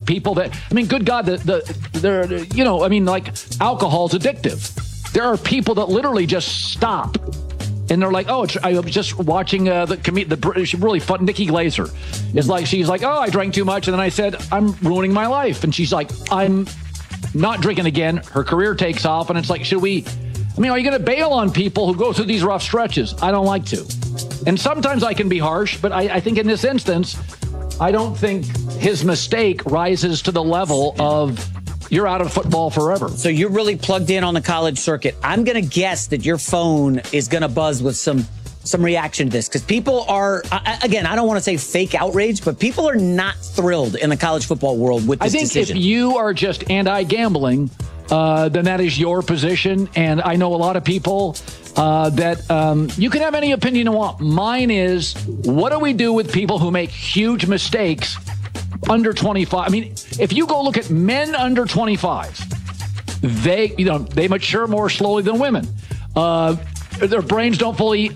people that, I mean, good God, like alcohol's addictive. There are people that literally just stop. And they're like, oh, I was just watching the really fun, Nikki Glaser. She's like, oh, I drank too much. And then I said, I'm ruining my life. And she's like, I'm not drinking again. Her career takes off. And it's like, are you going to bail on people who go through these rough stretches? I don't like to. And sometimes I can be harsh, but I think in this instance, I don't think his mistake rises to the level of you're out of football forever. So you're really plugged in on the college circuit. I'm going to guess that your phone is going to buzz with some reaction to this because people are, again, I don't want to say fake outrage, but people are not thrilled in the college football world with this decision. If you are just anti-gambling, then that is your position. And I know a lot of people that you can have any opinion you want. Mine is, what do we do with people who make huge mistakes under 25? I mean, if you go look at men under 25, they mature more slowly than women. Their brains don't fully,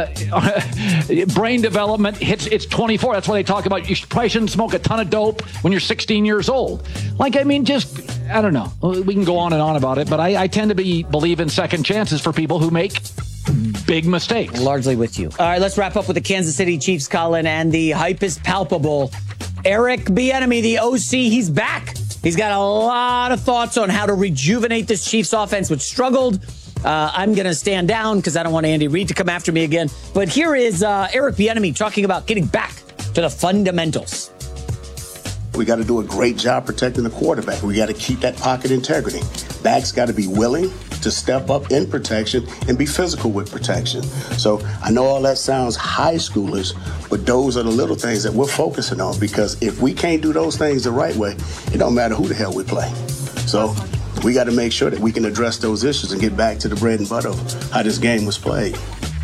brain development hits, it's 24. That's why they talk about you probably shouldn't smoke a ton of dope when you're 16 years old. I don't know. We can go on and on about it, but I tend to believe in second chances for people who make big mistakes. Largely with you. All right, let's wrap up with the Kansas City Chiefs, Colin, and the hype is palpable. Eric Bieniemy, the OC, he's back. He's got a lot of thoughts on how to rejuvenate this Chiefs offense, which struggled. I'm going to stand down because I don't want Andy Reid to come after me again. But here is Eric Bieniemy talking about getting back to the fundamentals. We got to do a great job protecting the quarterback. We got to keep that pocket integrity. Backs got to be willing to step up in protection and be physical with protection. So I know all that sounds high schoolers, but those are the little things that we're focusing on, because if we can't do those things the right way, it don't matter who the hell we play. So we got to make sure that we can address those issues and get back to the bread and butter of how this game was played.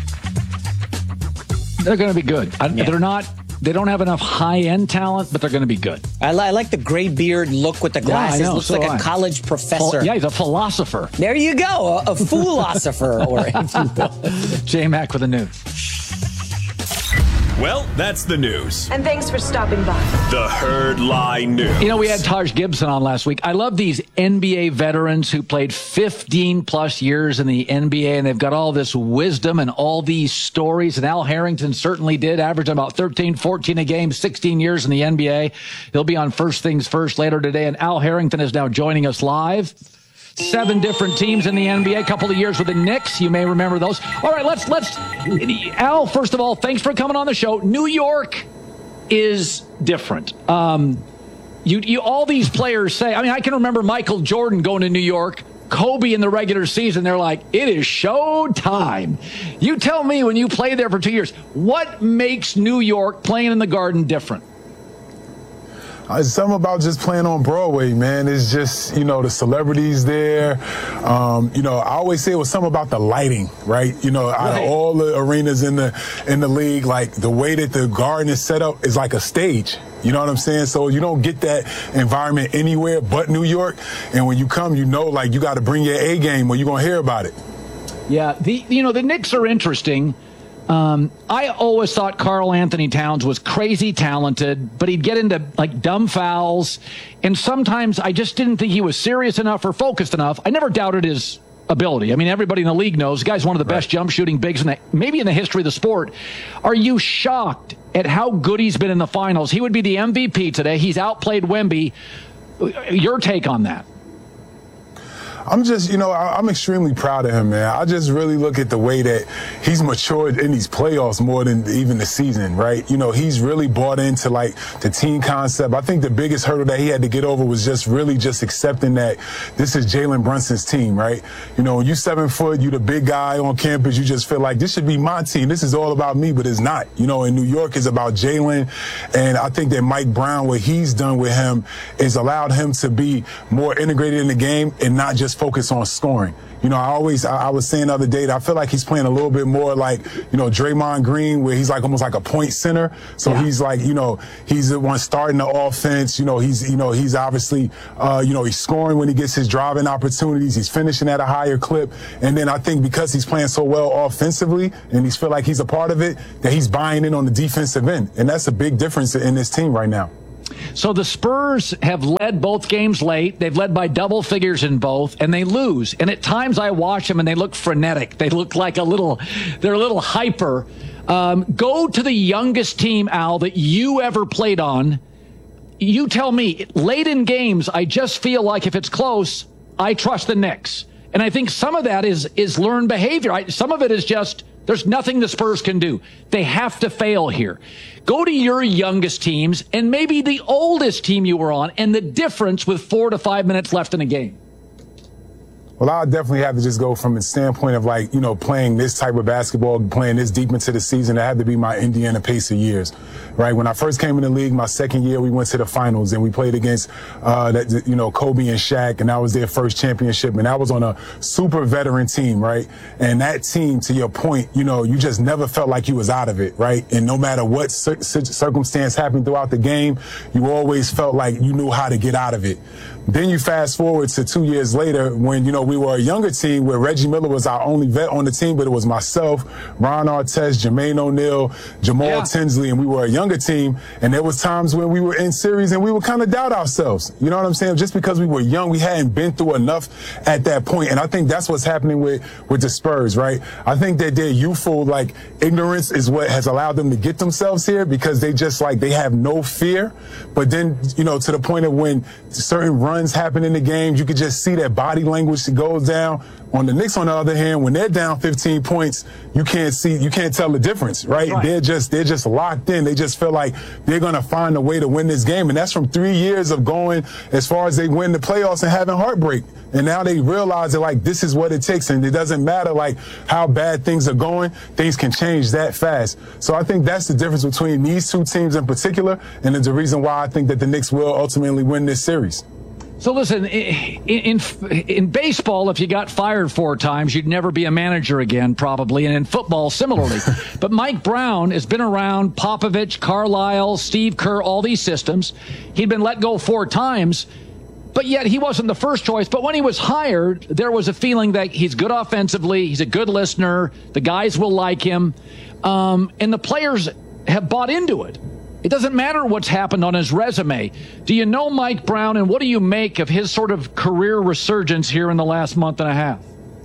They're going to be good. They don't have enough high-end talent, but they're going to be good. I like the gray beard look with the glasses. Yeah, looks like a college professor. Yeah, he's a philosopher. There you go, a philosopher. Or J-Mac with the news. Well, that's the news. And thanks for stopping by. The Herd Lie News. We had Taj Gibson on last week. I love these NBA veterans who played 15-plus years in the NBA, and they've got all this wisdom and all these stories. And Al Harrington certainly did, averaging about 13, 14 a game, 16 years in the NBA. He'll be on First Things First later today, and Al Harrington is now joining us live. 7 different teams in the NBA, a couple of years with the Knicks. You may remember those. All right, let's Al, first of all, thanks for coming on the show. New York is different. You all these players say, I can remember Michael Jordan going to New York, Kobe in the regular season. They're like, it is show time. You tell me, when you played there for 2 years, what makes New York playing in the Garden different? It's something about just playing on Broadway, man. It's just, the celebrities there. I always say it was something about the lighting, right? Out of all the arenas in the league, like the way that the Garden is set up is like a stage. You know what I'm saying? So you don't get that environment anywhere but New York. And when you come, you got to bring your A game or you're going to hear about it. Yeah, the Knicks are interesting. I always thought Karl Anthony Towns was crazy talented, but he'd get into dumb fouls. And sometimes I just didn't think he was serious enough or focused enough. I never doubted his ability. Everybody in the league knows the guy's one of the best jump shooting bigs maybe in the history of the sport. Are you shocked at how good he's been in the finals? He would be the MVP today. He's outplayed Wemby. Your take on that? I'm just, I'm extremely proud of him, man. I just really look at the way that he's matured in these playoffs more than even the season, right? He's really bought into the team concept. I think the biggest hurdle that he had to get over was just accepting that this is Jalen Brunson's team, right? When you 7 foot, you the big guy on campus, you just feel like this should be my team. This is all about me, but it's not. In New York it's about Jalen, and I think that Mike Brown, what he's done with him is allowed him to be more integrated in the game and not just focus on scoring. I was saying the other day that I feel like he's playing a little bit more like, Draymond Green, where he's almost like a point center. So he's he's the one starting the offense. He's obviously, he's scoring when he gets his driving opportunities. He's finishing at a higher clip. And then I think because he's playing so well offensively and he's feel like he's a part of it, that he's buying in on the defensive end. And that's a big difference in this team right now. So the Spurs have led both games late. They've led by double figures in both, and they lose. And at times I watch them, and they look frenetic. They look like they're a little hyper. Go to the youngest team, Al, that you ever played on. You tell me, late in games, I just feel like if it's close, I trust the Knicks. And I think some of that is learned behavior. Some of it is just there's nothing the Spurs can do. They have to fail here. Go to your youngest teams and maybe the oldest team you were on and the difference with 4 to 5 minutes left in a game. Well, I'll definitely have to just go from the standpoint of playing this type of basketball, playing this deep into the season. It had to be my Indiana Pacer years, right? When I first came in the league, my second year, we went to the finals and we played against, Kobe and Shaq, and that was their first championship. And that was on a super veteran team, right? And that team, to your point, you just never felt like you was out of it, right? And no matter what circumstance happened throughout the game, you always felt like you knew how to get out of it. Then you fast forward to 2 years later when, we were a younger team where Reggie Miller was our only vet on the team, but it was myself, Ron Artest, Jermaine O'Neal, Jamal Tinsley, and we were a younger team. And there was times when we were in series and we would kind of doubt ourselves. You know what I'm saying? Just because we were young, we hadn't been through enough at that point. And I think that's what's happening with the Spurs, right? I think that their youthful, ignorance is what has allowed them to get themselves here because they just, they have no fear. But then, to the point of when certain runs happen in the games, you could just see that body language goes down. On the Knicks, on the other hand, when they're down 15 points, you can't tell the difference, right? They're just locked in. They just feel like they're going to find a way to win this game. And that's from 3 years of going as far as they win the playoffs and having heartbreak. And now they realize that, this is what it takes. And it doesn't matter, how bad things are going. Things can change that fast. So I think that's the difference between these two teams in particular. And it's the reason why I think that the Knicks will ultimately win this series. So listen, in baseball, if you got fired 4 times, you'd never be a manager again, probably. And in football, similarly. But Mike Brown has been around Popovich, Carlisle, Steve Kerr, all these systems. He'd been let go 4 times, but yet he wasn't the first choice. But when he was hired, there was a feeling that he's good offensively. He's a good listener. The guys will like him. And the players have bought into it. It doesn't matter what's happened on his resume. Do you know Mike Brown, and what do you make of his sort of career resurgence here in the last month and a half?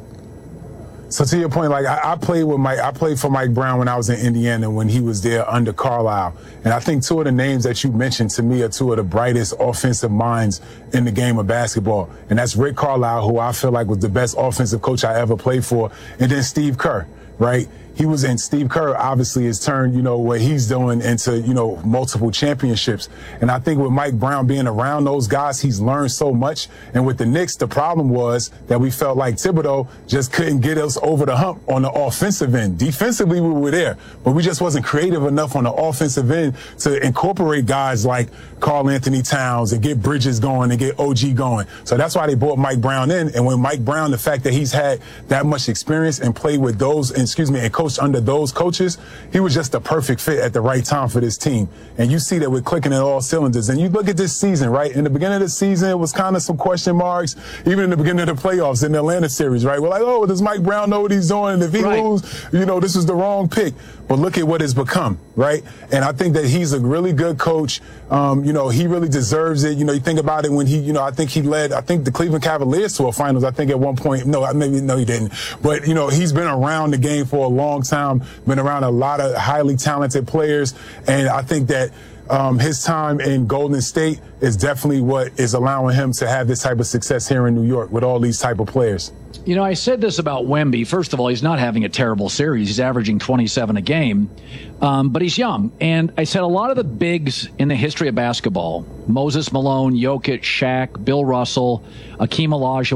So to your point, I played for Mike Brown when I was in Indiana when he was there under Carlisle. And I think 2 of the names that you mentioned to me are 2 of the brightest offensive minds in the game of basketball. And that's Rick Carlisle, who I feel like was the best offensive coach I ever played for, and then Steve Kerr, right? He was in Steve Kerr, obviously, has turned, what he's doing into, multiple championships. And I think with Mike Brown being around those guys, he's learned so much. And with the Knicks, the problem was that we felt like Thibodeau just couldn't get us over the hump on the offensive end. Defensively, we were there, but we just wasn't creative enough on the offensive end to incorporate guys like Karl Anthony Towns and get Bridges going and get OG going. So that's why they brought Mike Brown in. And when Mike Brown, the fact that he's had that much experience and played with those, and coached under those coaches, he was just the perfect fit at the right time for this team. And you see that we're clicking at all cylinders. And you look at this season, right? In the beginning of the season, it was kind of some question marks, even in the beginning of the playoffs in the Atlanta series, right? We're like, oh, does Mike Brown know what he's doing? And if he lose, this is the wrong pick. But look at what it's become, right? And I think that he's a really good coach. He really deserves it. You think about it when I think he led, the Cleveland Cavaliers to a finals, at one point. No, he didn't. But, he's been around the game for a long time, been around a lot of highly talented players. And I think that his time in Golden State is definitely what is allowing him to have this type of success here in New York with all these type of players. I said this about Wemby. First of all, he's not having a terrible series. He's averaging 27 a game, but he's young. And I said a lot of the bigs in the history of basketball, Moses Malone, Jokic, Shaq, Bill Russell, Akeem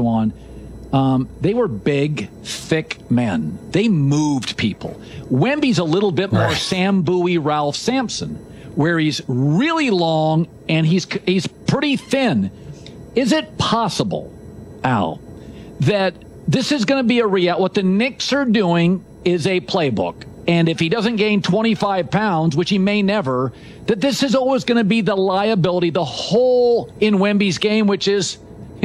Olajuwon, they were big, thick men. They moved people. Wemby's a little bit more Sam Bowie, Ralph Sampson, where he's really long and he's pretty thin. Is it possible, Al, that this is going to be a reality? What the Knicks are doing is a playbook. And if he doesn't gain 25 pounds, which he may never, that this is always going to be the liability, the hole in Wemby's game, which is,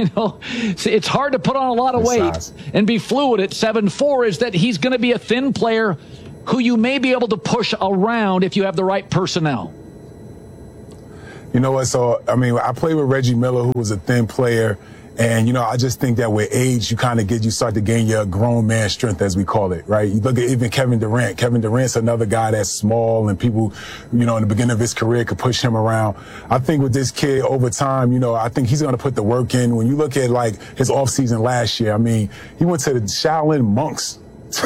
it's hard to put on a lot of weight and be fluid at 7'4", is that he's going to be a thin player who you may be able to push around if you have the right personnel. You know what? So, I mean, I played with Reggie Miller, who was a thin player. And, you know, I just think that with age, you start to gain your grown man strength, as we call it, right? You look at even Kevin Durant. Kevin Durant's another guy that's small and people, you know, in the beginning of his career could push him around. I think with this kid over time, you know, I think he's going to put the work in. When you look at like his offseason last year, I mean, he went to the Shaolin monks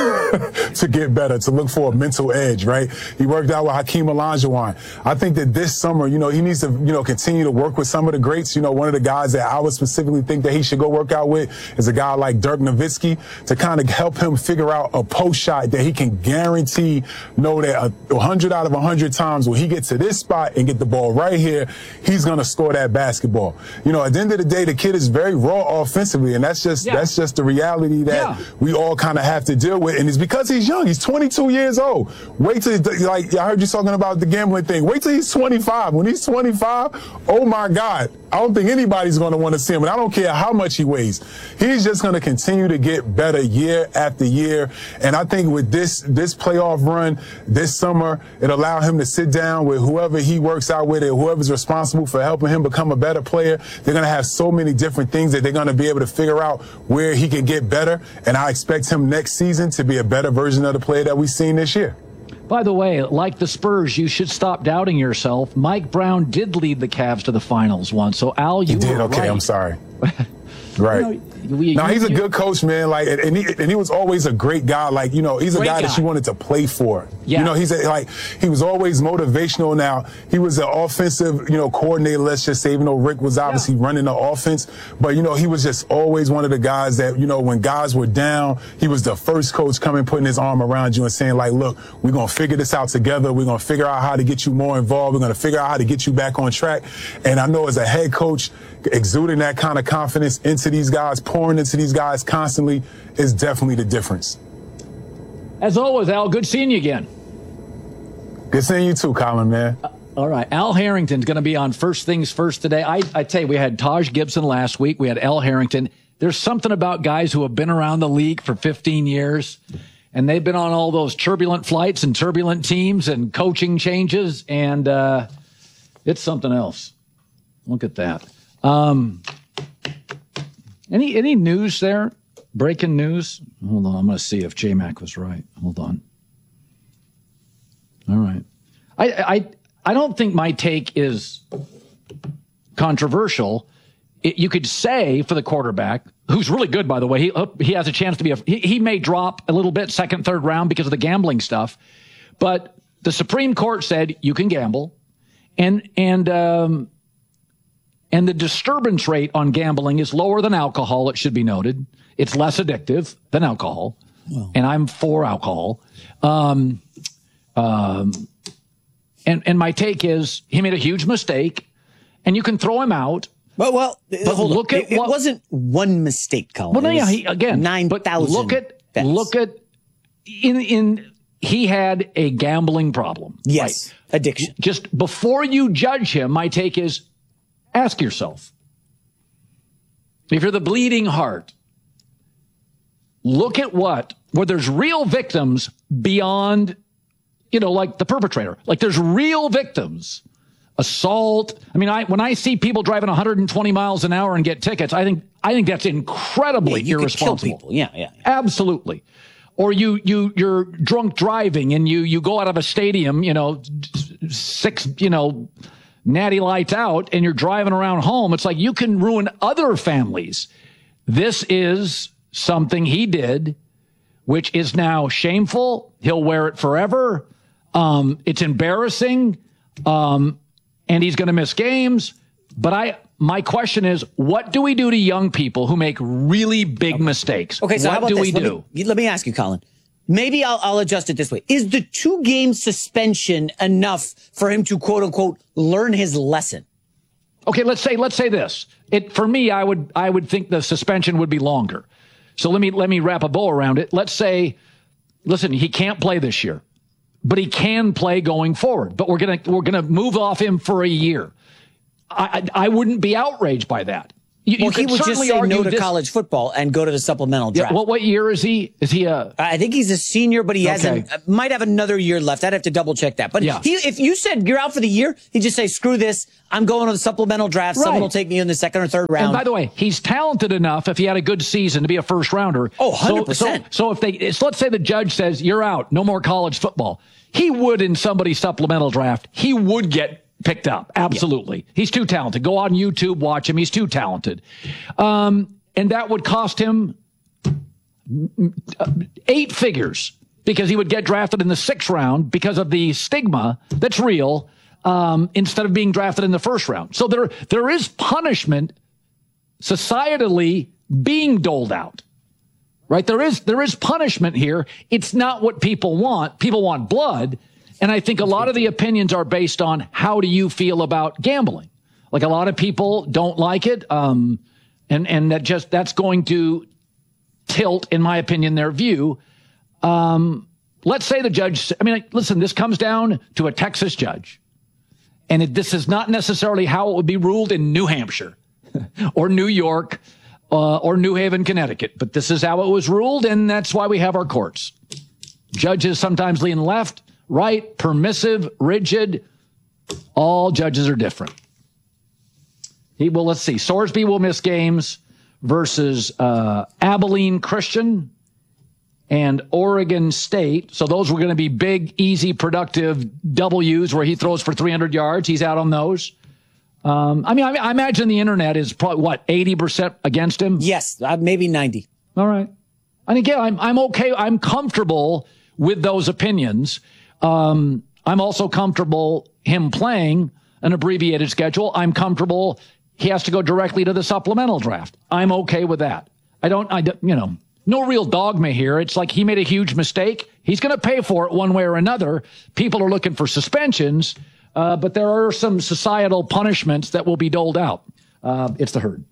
to get better, to look for a mental edge, right? He worked out with Hakeem Olajuwon. I think that this summer, you know, he needs to, you know, continue to work with some of the greats. You know, one of the guys that I would specifically think that he should go work out with is a guy like Dirk Nowitzki, to kind of help him figure out a post shot that he can guarantee know that 100 out of 100 times when he gets to this spot and get the ball right here, he's going to score that basketball. You know, at the end of the day, the kid is very raw offensively, and that's just the reality that we all kind of have to deal with, and it's because he's young. He's 22 years old. Wait till, like, I heard you talking about the gambling thing. Wait till he's 25. When he's 25, oh my God, I don't think anybody's going to want to see him, and I don't care how much he weighs. He's just going to continue to get better year after year, and I think with this playoff run this summer, it allowed him to sit down with whoever he works out with, and whoever's responsible for helping him become a better player. They're going to have so many different things that they're going to be able to figure out where he can get better, and I expect him next season to be a better version of the player that we've seen this year. By the way, like the Spurs, you should stop doubting yourself. Mike Brown did lead the Cavs to the finals once. So, Al, you did. were Okay, right. I'm sorry. Right. He's a good coach, man. Like, and he was always a great guy. Like, you know, he's a guy that you wanted to play for. Yeah. You know, he was always motivational. Now, he was an offensive, you know, coordinator, let's just say, even though Rick was obviously running the offense. But, you know, he was just always one of the guys that, you know, when guys were down, he was the first coach coming, putting his arm around you and saying, like, look, we're going to figure this out together. We're going to figure out how to get you more involved. We're going to figure out how to get you back on track. And I know as a head coach, exuding that kind of confidence into these guys, pouring into these guys constantly is definitely the difference. As always, Al, good seeing you again. Good seeing you too, Colin, man. All right. Al Harrington's going to be on First Things First today. I tell you, we had Taj Gibson last week. We had Al Harrington. There's something about guys who have been around the league for 15 years, and they've been on all those turbulent flights and turbulent teams and coaching changes, and it's something else. Look at that. Any news there? Breaking news? Hold on. I'm going to see if J-Mac was right. Hold on. All right. I don't think my take is controversial. You could say for the quarterback, who's really good, by the way, he has a chance to be he may drop a little bit second, third round because of the gambling stuff. But the Supreme Court said you can gamble, and the disturbance rate on gambling is lower than alcohol, it should be noted. It's less addictive than alcohol. Well. And I'm for alcohol. And my take is he made a huge mistake, and you can throw him out. Well, but look at it wasn't one mistake, Colin. Well, no, yeah, again, 9,000. Look at he had a gambling problem. Yes, right? Addiction. Just before you judge him, my take is ask yourself, if you're the bleeding heart, look at where there's real victims beyond, you know, like the perpetrator. Like there's real victims. Assault. I mean, when I see people driving 120 miles an hour and get tickets, I think that's incredibly irresponsible. Could kill people. Yeah. Absolutely. Or you're drunk driving and you go out of a stadium, you know, 6, you know, natty lights out, and you're driving around home. It's like you can ruin other families. This is something he did, which is now shameful. He'll wear it forever. It's embarrassing. And he's going to miss games. But my question is, what do we do to young people who make really big mistakes? Okay, so what how about do this? we do? Let me ask you, Colin. Maybe I'll adjust it this way. Is the 2-game suspension enough for him to, quote unquote, learn his lesson? Okay, let's say this. For me, I would think the suspension would be longer. So let me wrap a bow around it. Let's say, listen, he can't play this year, but he can play going forward. But we're gonna move off him for a year. I wouldn't be outraged by that. You Well, he could would just certainly say argue no to this- college football and go to the supplemental Yeah, draft. what year is he? Is he a? I think he's a senior, but he might have another year left. I'd have to double check that. But Yeah. if you said you're out for the year, he'd just say, screw this. I'm going to the supplemental draft. Right. Someone will take me in the second or third round. And by the way, he's talented enough if he had a good season to be a first rounder. Oh, 100%. So let's say the judge says you're out, no more college football. He would in somebody's supplemental draft. He would get picked up. Absolutely. Yeah. He's too talented. Go on YouTube, watch him. He's too talented. And that would cost him 8 figures because he would get drafted in the 6th round because of the stigma that's real, instead of being drafted in the 1st round. So there is punishment societally being doled out, right? There is punishment here. It's not what people want. People want blood. And I think a lot of the opinions are based on how do you feel about gambling? Like a lot of people don't like it. And that's going to tilt, in my opinion, their view. Let's say the judge, listen, this comes down to a Texas judge. And this is not necessarily how it would be ruled in New Hampshire or New York or New Haven, Connecticut. But this is how it was ruled, and that's why we have our courts. Judges sometimes lean left, right, permissive, rigid. All judges are different. Let's see. Sorsby will miss games versus Abilene Christian and Oregon State. So those were going to be big, easy, productive W's where he throws for 300 yards. He's out on those. I imagine the internet is probably, 80% against him? Yes, maybe 90. All right. And again, I'm okay. I'm comfortable with those opinions. I'm also comfortable him playing an abbreviated schedule. I'm comfortable he has to go directly to the supplemental draft. I'm okay with that. No real dogma here. It's like he made a huge mistake. He's going to pay for it one way or another. People are looking for suspensions, but there are some societal punishments that will be doled out. It's the herd.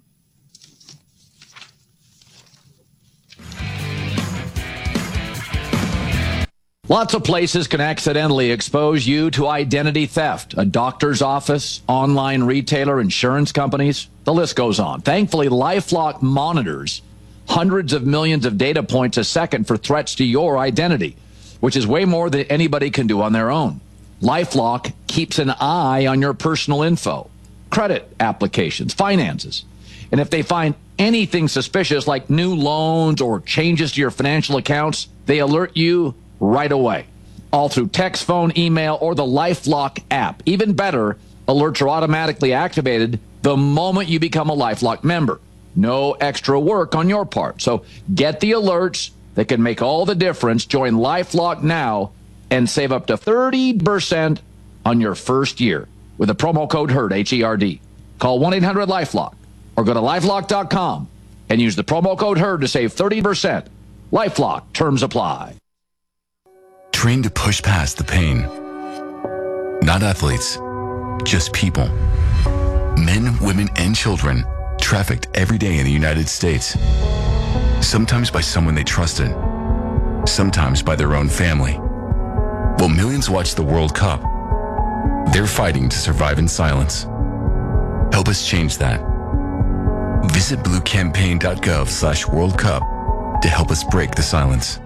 Lots of places can accidentally expose you to identity theft. A doctor's office, online retailer, insurance companies, the list goes on. Thankfully, LifeLock monitors hundreds of millions of data points a second for threats to your identity, which is way more than anybody can do on their own. LifeLock keeps an eye on your personal info, credit applications, finances. And if they find anything suspicious like new loans or changes to your financial accounts, they alert you right away, all through text, phone, email, or the LifeLock app. Even better, alerts are automatically activated the moment you become a LifeLock member. No extra work on your part. So get the alerts that can make all the difference. Join LifeLock now and save up to 30% on your first year with the promo code HERD, H-E-R-D. Call 1-800-LifeLock or go to LifeLock.com and use the promo code HERD to save 30%. LifeLock. Terms apply. Trained to push past the pain. Not athletes, just people. Men, women, and children trafficked every day in the United States. Sometimes by someone they trusted, sometimes by their own family. While millions watch the World Cup, they're fighting to survive in silence. Help us change that. Visit bluecampaign.gov/World Cup to help us break the silence.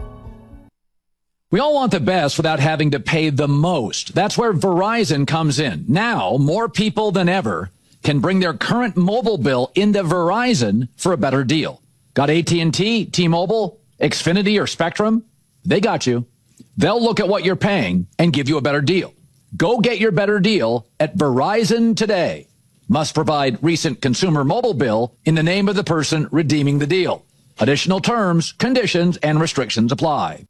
We all want the best without having to pay the most. That's where Verizon comes in. Now, more people than ever can bring their current mobile bill into Verizon for a better deal. Got AT&T, T-Mobile, Xfinity, or Spectrum? They got you. They'll look at what you're paying and give you a better deal. Go get your better deal at Verizon today. Must provide recent consumer mobile bill in the name of the person redeeming the deal. Additional terms, conditions, and restrictions apply.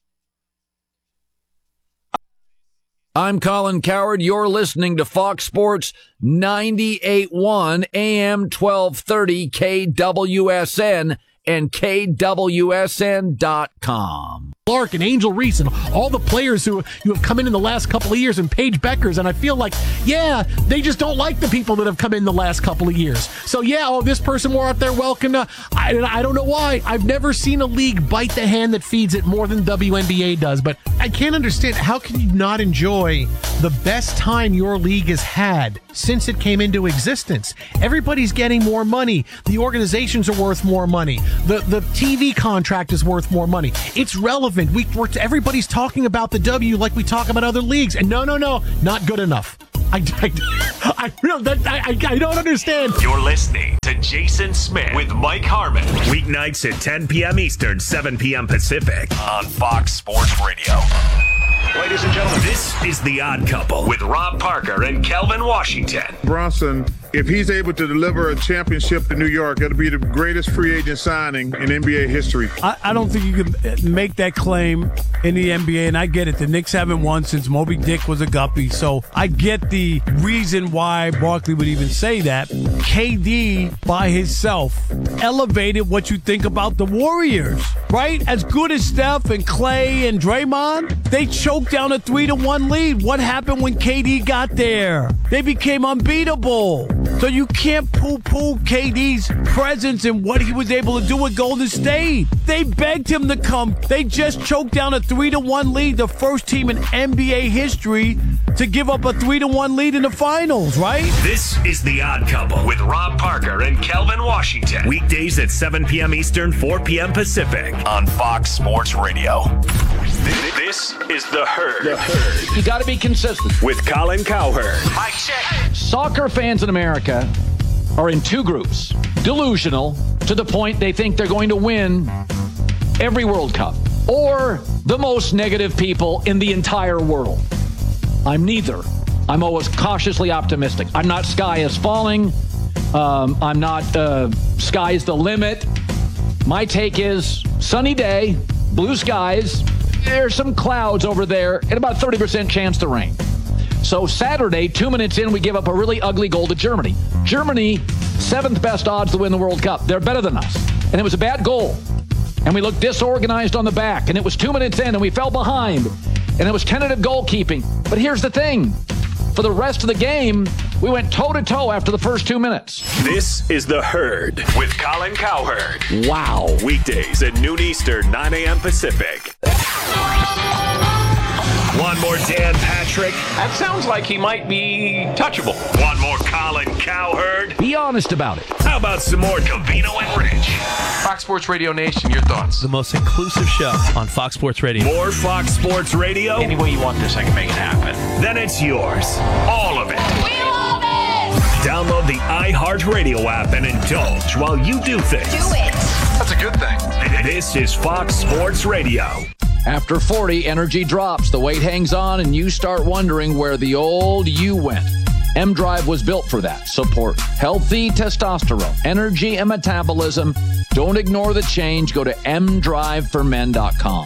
I'm Colin Cowherd. You're listening to Fox Sports 98.1 AM 1230 KWSN and KWSN.com. Clark and Angel Reese and all the players who have come in the last couple of years, and Paige Beckers, and I feel like, they just don't like the people that have come in the last couple of years. So this person more out there welcome. I don't know why. I've never seen a league bite the hand that feeds it more than WNBA does, but I can't understand, how can you not enjoy the best time your league has had since it came into existence? Everybody's getting more money. The organizations are worth more money. The TV contract is worth more money. It's relevant. Everybody's talking about the W like we talk about other leagues. And no, not good enough. I don't understand. You're listening to Jason Smith with Mike Harmon. Weeknights at 10 p.m. Eastern, 7 p.m. Pacific on Fox Sports Radio. Ladies and gentlemen, this is The Odd Couple with Rob Parker and Kelvin Washington. Bronson, if he's able to deliver a championship to New York, it'll be the greatest free agent signing in NBA history. I don't think you can make that claim in the NBA, and I get it. The Knicks haven't won since Moby Dick was a guppy, so I get the reason why Barkley would even say that. KD, by himself, elevated what you think about the Warriors, right? As good as Steph and Clay and Draymond, they choked down a 3-1 lead. What happened when KD got there? They became unbeatable. So you can't poo-poo KD's presence and what he was able to do with Golden State. They begged him to come. They just choked down a 3-1 lead, the first team in NBA history to give up a 3-1 lead in the finals, right? This is The Odd Couple with Rob Parker and Kelvin Washington. Weekdays at 7 p.m. Eastern, 4 p.m. Pacific on Fox Sports Radio. This is The Herd. The Herd. You got to be consistent. With Colin Cowherd. Mike check. Soccer fans in America are in two groups. Delusional to the point they think they're going to win every World Cup. Or the most negative people in the entire world. I'm neither. I'm always cautiously optimistic. I'm not sky is falling. I'm not sky's the limit. My take is sunny day, blue skies. There's some clouds over there and about 30% chance to rain. So Saturday, 2 minutes in, we give up a really ugly goal to Germany. Germany, 7th best odds to win the World Cup. They're better than us. And it was a bad goal. And we looked disorganized on the back. And it was 2 minutes in and we fell behind. And it was tentative goalkeeping. But here's the thing. For the rest of the game, we went toe-to-toe after the first 2 minutes. This is The Herd with Colin Cowherd. Wow. Weekdays at noon Eastern, 9 a.m. Pacific. One more Dan Patrick. That sounds like he might be touchable. One more Colin Cowherd. Be honest about it. How about some more Covino and Rich? Fox Sports Radio Nation, your thoughts? The most inclusive show on Fox Sports Radio. More Fox Sports Radio? Any way you want this, I can make it happen. Then it's yours. All of it. We love it! Download the iHeartRadio app and indulge while you do things. Do it. That's a good thing. This is Fox Sports Radio. After 40, energy drops, the weight hangs on, and you start wondering where the old you went. M-Drive was built for that. Support healthy testosterone, energy, and metabolism. Don't ignore the change. Go to mdriveformen.com.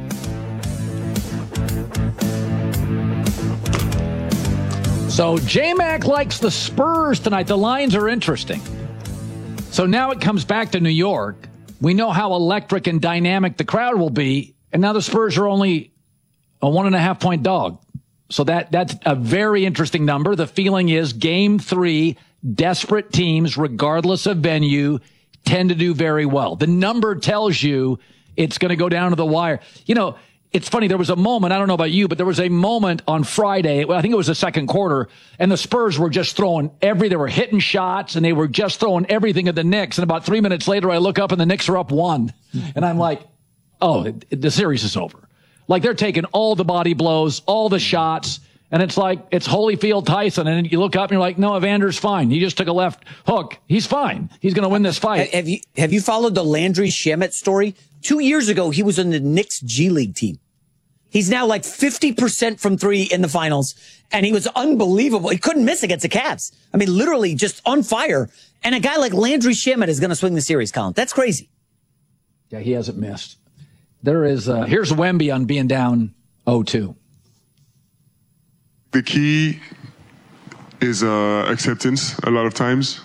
So J-Mac likes the Spurs tonight. The lines are interesting. So now it comes back to New York. We know how electric and dynamic the crowd will be. And now the Spurs are only a 1.5 point dog. So that's a very interesting number. The feeling is Game 3, desperate teams, regardless of venue, tend to do very well. The number tells you it's going to go down to the wire. You know, it's funny. There was a moment, I don't know about you, but there was a moment on Friday, I think it was the second quarter, and the Spurs were just throwing they were hitting shots, and they were just throwing everything at the Knicks. And about 3 minutes later, I look up, and the Knicks are up 1. And I'm like, oh, the series is over. Like, they're taking all the body blows, all the shots, and it's like, it's Holyfield Tyson. And you look up and you're like, no, Evander's fine. He just took a left hook. He's fine. He's going to win this fight. Have you followed the Landry Shamet story? 2 years ago, he was on the Knicks G League team. He's now like 50% from three in the finals, and he was unbelievable. He couldn't miss against the Cavs. I mean, literally just on fire. And a guy like Landry Shamet is going to swing the series, Colin. That's crazy. Yeah, he hasn't missed. There is, here's Wemby on being down 0-2. The key is acceptance a lot of times,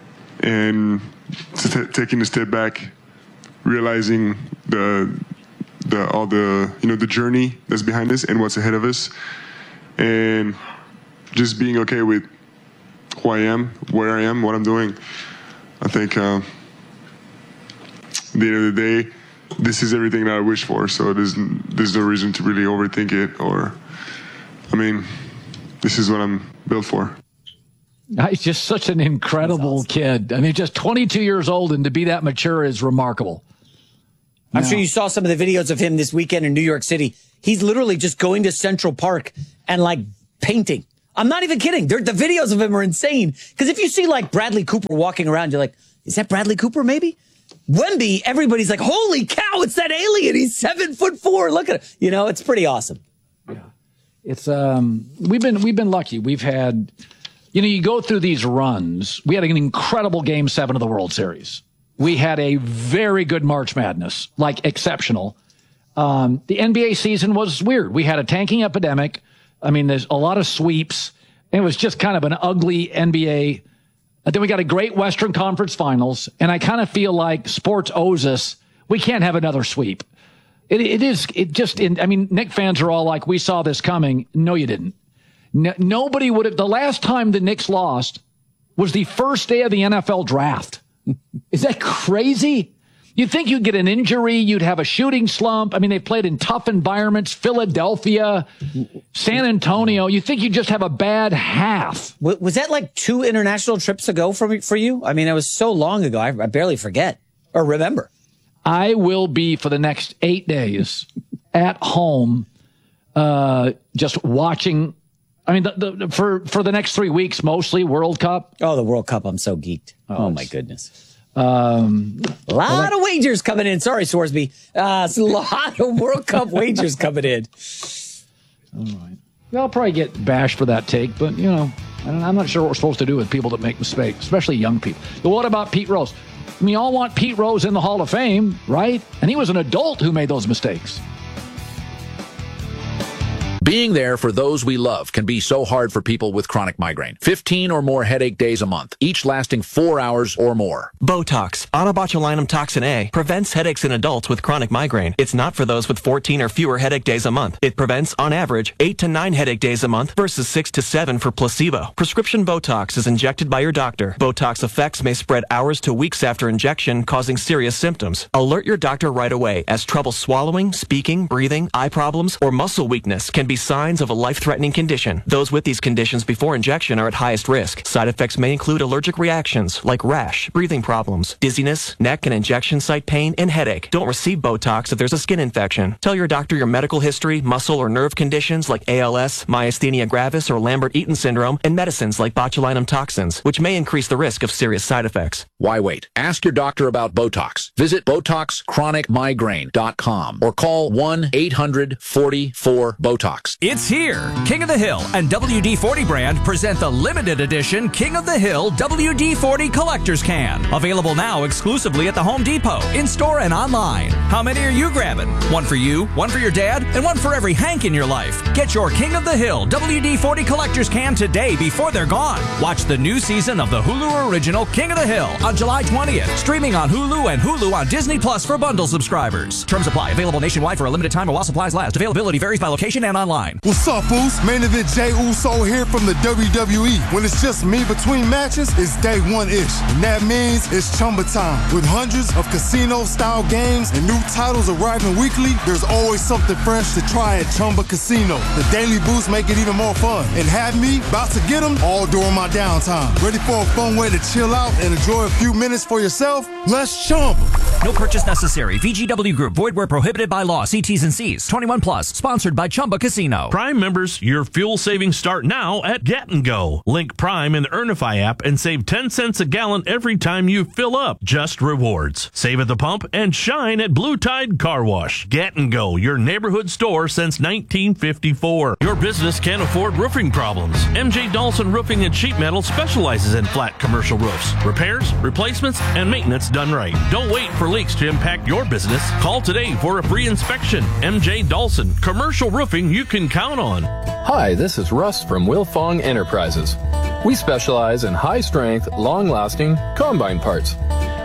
and taking a step back, realizing the the journey that's behind us and what's ahead of us, and just being okay with who I am, where I am, what I'm doing. I think at the end of the day, this is everything that I wish for. So there's no reason to really overthink it. This is what I'm built for. He's just such an incredible kid. I mean, just 22 years old, and to be that mature is remarkable. I'm sure you saw some of the videos of him this weekend in New York City. He's literally just going to Central Park and like painting. I'm not even kidding. The videos of him are insane. Because if you see like Bradley Cooper walking around, you're like, is that Bradley Cooper maybe? Wemby, everybody's like, holy cow, it's that alien. He's 7'4". Look at it. It's pretty awesome. Yeah. It's we've been lucky. We've had, you go through these runs. We had an incredible Game 7 of the World Series. We had a very good March Madness, like exceptional. The NBA season was weird. We had a tanking epidemic. I mean, there's a lot of sweeps. It was just kind of an ugly NBA. And then we got a great Western Conference Finals. And I kind of feel like sports owes us. We can't have another sweep. Knicks fans are all like, we saw this coming. No, you didn't. Nobody would have. The last time the Knicks lost was the first day of the NFL draft. Is that crazy? You'd think you'd get an injury. You'd have a shooting slump. I mean, they played in tough environments, Philadelphia, San Antonio. You think you'd just have a bad half. Was that like 2 international trips ago for you? I mean, it was so long ago. I barely forget or remember. I will be for the next 8 days at home, just watching. I mean, for the next 3 weeks, mostly World Cup. Oh, the World Cup. I'm so geeked. Oh my goodness. A lot of wagers coming in. Sorry, Swarsby. It's a lot of World Cup wagers coming in. All right. Well, I'll probably get bashed for that take, but, I'm not sure what we're supposed to do with people that make mistakes, especially young people. But what about Pete Rose? I mean, you all want Pete Rose in the Hall of Fame, right? And he was an adult who made those mistakes. Being there for those we love can be so hard for people with chronic migraine. 15 or more headache days a month, each lasting 4 hours or more. Botox, onabotulinum toxin A, prevents headaches in adults with chronic migraine. It's not for those with 14 or fewer headache days a month. It prevents, on average, 8 to 9 headache days a month versus 6 to 7 for placebo. Prescription Botox is injected by your doctor. Botox effects may spread hours to weeks after injection, causing serious symptoms. Alert your doctor right away, as trouble swallowing, speaking, breathing, eye problems, or muscle weakness can be signs of a life-threatening condition. Those with these conditions before injection are at highest risk. Side effects may include allergic reactions like rash, breathing problems, dizziness, neck and injection site pain, and headache. Don't receive Botox if there's a skin infection. Tell your doctor your medical history, muscle or nerve conditions like ALS, myasthenia gravis, or Lambert-Eaton syndrome, and medicines like botulinum toxins, which may increase the risk of serious side effects. Why wait? Ask your doctor about Botox. Visit BotoxChronicMigraine.com or call 1-800-44-BOTOX. It's here. King of the Hill and WD-40 brand present the limited edition King of the Hill WD-40 Collector's Can. Available now exclusively at the Home Depot, in-store and online. How many are you grabbing? One for you, one for your dad, and one for every Hank in your life. Get your King of the Hill WD-40 Collector's Can today before they're gone. Watch the new season of the Hulu original King of the Hill on July 20th. Streaming on Hulu and Hulu on Disney Plus for bundle subscribers. Terms apply. Available nationwide for a limited time while supplies last. Availability varies by location and online. What's up, Boost? Main event Jey Uso here from the WWE. When it's just me between matches, it's day one-ish. And that means it's Chumba time. With hundreds of casino-style games and new titles arriving weekly, there's always something fresh to try at Chumba Casino. The Daily Boost make it even more fun. And have me about to get them all during my downtime. Ready for a fun way to chill out and enjoy a few minutes for yourself? Let's Chumba. No purchase necessary. VGW Group. Void where prohibited by law. See T's and C's. 21 plus. Sponsored by Chumba Casino. Prime members, your fuel savings start now at Get & Go. Link Prime in the Earnify app and save 10 cents a gallon every time you fill up. Just rewards. Save at the pump and shine at Blue Tide Car Wash. Get & Go, your neighborhood store since 1954. Your business can't afford roofing problems. MJ Dawson Roofing and Sheet Metal specializes in flat commercial roofs. Repairs, replacements, and maintenance done right. Don't wait for leaks to impact your business. Call today for a free inspection. MJ Dawson, commercial roofing you can count on. Hi, this is Russ from Wilfong Enterprises. We specialize in high-strength, long-lasting combine parts.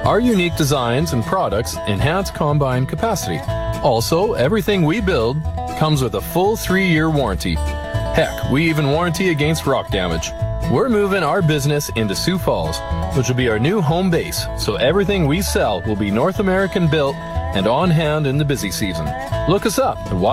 Our unique designs and products enhance combine capacity. Also, everything we build comes with a full 3-year warranty. Heck, we even warranty against rock damage. We're moving our business into Sioux Falls, which will be our new home base, so everything we sell will be North American built and on hand in the busy season. Look us up at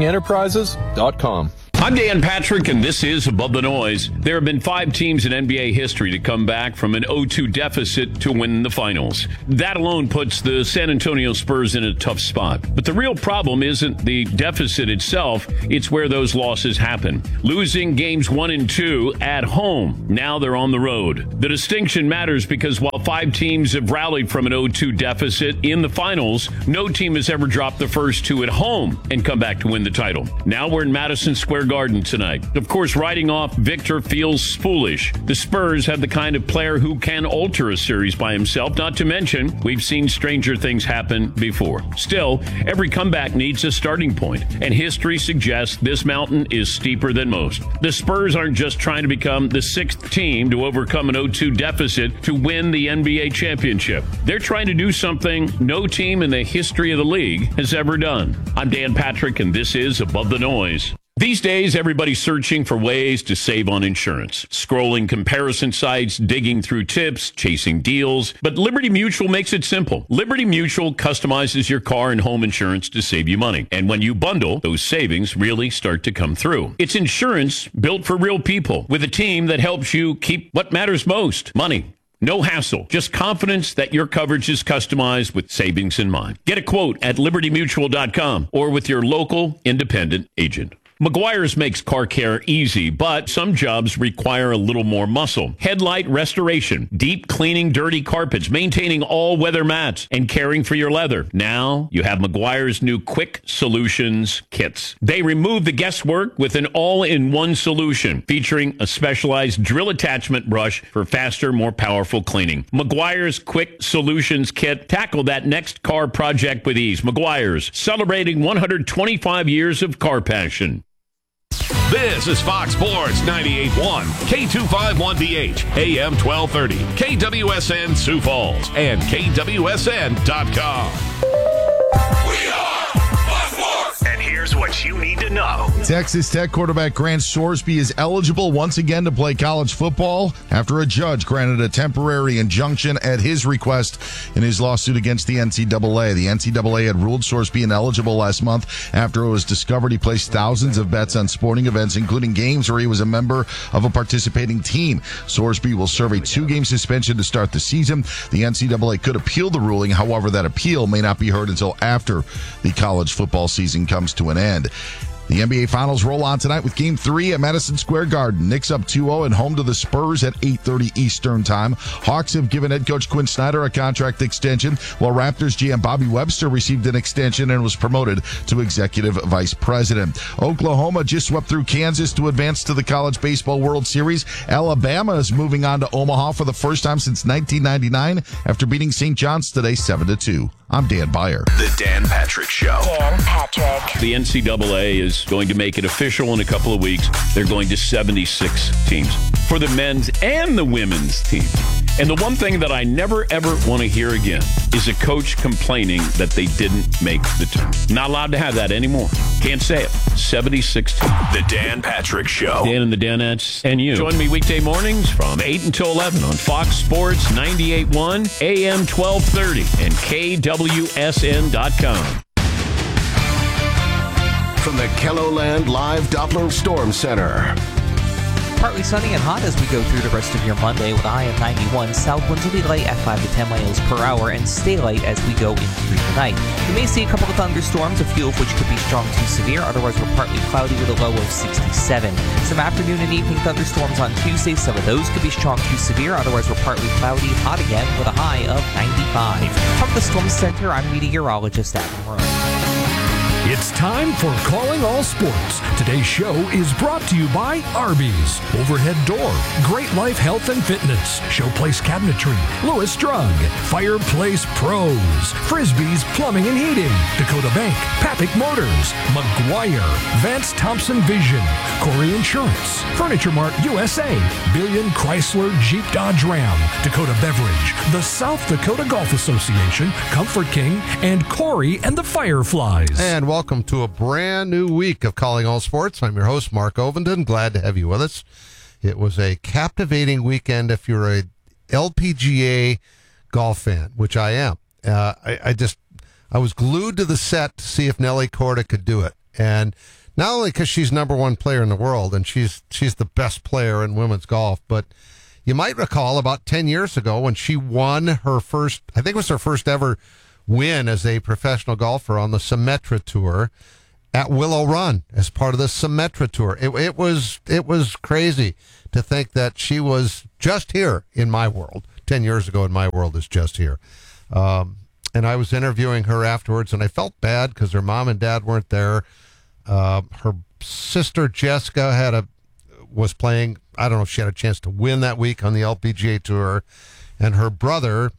wildfongenterprises.com. I'm Dan Patrick, and this is Above the Noise. There have been 5 teams in NBA history to come back from an 0-2 deficit to win the finals. That alone puts the San Antonio Spurs in a tough spot. But the real problem isn't the deficit itself, it's where those losses happen. Losing games 1 and 2 at home. Now they're on the road. The distinction matters because while 5 teams have rallied from an 0-2 deficit in the finals, no team has ever dropped the first 2 at home and come back to win the title. Now we're in Madison Square Garden tonight. Of course, writing off Victor feels foolish. The Spurs have the kind of player who can alter a series by himself, not to mention we've seen stranger things happen before. Still, every comeback needs a starting point, and history suggests this mountain is steeper than most. The Spurs aren't just trying to become the 6th team to overcome an 0-2 deficit to win the NBA championship. They're trying to do something no team in the history of the league has ever done. I'm Dan Patrick, and this is Above the Noise. These days, everybody's searching for ways to save on insurance. Scrolling comparison sites, digging through tips, chasing deals. But Liberty Mutual makes it simple. Liberty Mutual customizes your car and home insurance to save you money. And when you bundle, those savings really start to come through. It's insurance built for real people with a team that helps you keep what matters most, money. No hassle, just confidence that your coverage is customized with savings in mind. Get a quote at libertymutual.com or with your local independent agent. Meguiar's makes car care easy, but some jobs require a little more muscle. Headlight restoration, deep cleaning dirty carpets, maintaining all weather mats, and caring for your leather. Now you have Meguiar's new Quick Solutions kits. They remove the guesswork with an all-in-one solution featuring a specialized drill attachment brush for faster, more powerful cleaning. Meguiar's Quick Solutions kit tackle that next car project with ease. Meguiar's, celebrating 125 years of car passion. This is Fox Sports 98.1, K251BH, AM 1230, KWSN Sioux Falls, and KWSN.com. We are Fox Sports! And here's what you need to know. Texas Tech quarterback Grant Sorsby is eligible once again to play college football after a judge granted a temporary injunction at his request in his lawsuit against the NCAA. The NCAA had ruled Sorsby ineligible last month after it was discovered he placed thousands of bets on sporting events, including games where he was a member of a participating team. Sorsby will serve a 2-game suspension to start the season. The NCAA could appeal the ruling. However, that appeal may not be heard until after the college football season comes to an end. The NBA Finals roll on tonight with Game 3 at Madison Square Garden. Knicks up 2-0 and home to the Spurs at 8:30 Eastern Time. Hawks have given head coach Quinn Snyder a contract extension, while Raptors GM Bobby Webster received an extension and was promoted to executive vice president. Oklahoma just swept through Kansas to advance to the College Baseball World Series. Alabama is moving on to Omaha for the first time since 1999 after beating St. John's today 7-2. I'm Dan Beyer. The Dan Patrick Show. Dan Patrick. The NCAA is going to make it official in a couple of weeks. They're going to 76 teams for the men's and the women's team. And the one thing that I never, ever want to hear again is a coach complaining that they didn't make the team. Not allowed to have that anymore. Can't say it. 76 teams. The Dan Patrick Show. Dan and the Danettes and you. Join me weekday mornings from 8 until 11 on Fox Sports 98.1, AM 1230, and KWSN.com. From the KELOLAND Live Doppler Storm Center. Partly sunny and hot as we go through the rest of your Monday with a high of 91. South winds will be light at 5 to 10 miles per hour and stay light as we go into the night. We may see a couple of thunderstorms, a few of which could be strong to severe. Otherwise, we're partly cloudy with a low of 67. Some afternoon and evening thunderstorms on Tuesday. Some of those could be strong to severe. Otherwise, we're partly cloudy, hot again with a high of 95. From the Storm Center, I'm meteorologist Adam Rowe. It's time for Calling All Sports. Today's show is brought to you by Arby's, Overhead Door, Great Life Health and Fitness, Showplace Cabinetry, Lewis Drug, Fireplace Pros, Frisbee's Plumbing and Heating, Dakota Bank, Papik Motors, McGuire, Vance Thompson Vision, Corey Insurance, Furniture Mart USA, Billion Chrysler Jeep Dodge Ram, Dakota Beverage, the South Dakota Golf Association, Comfort King, and Corey and the Fireflies. And welcome to a brand new week of Calling All Sports. I'm your host, Mark Ovenden. Glad to have you with us. It was a captivating weekend if you're a LPGA golf fan, which I am. I was glued to the set to see if Nelly Korda could do it. And not only because she's number one player in the world and she's the best player in women's golf, but you might recall about 10 years ago when she won her first, I think it was her first ever win as a professional golfer on the Symetra Tour at Willow Run as part of the Symetra Tour. It was crazy to think that she was just here in my world. 10 years ago in my world is just here. And I was interviewing her afterwards, and I felt bad because her mom and dad weren't there. Her sister Jessica was playing. I don't know if she had a chance to win that week on the LPGA Tour. And her brother,